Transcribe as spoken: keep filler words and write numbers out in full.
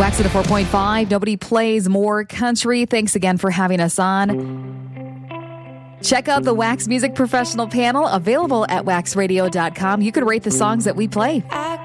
Wax at a four point five. Nobody plays more country. Thanks again for having us on. Check out the Wax Music Professional panel available at wax radio dot com. You can rate the songs that we play.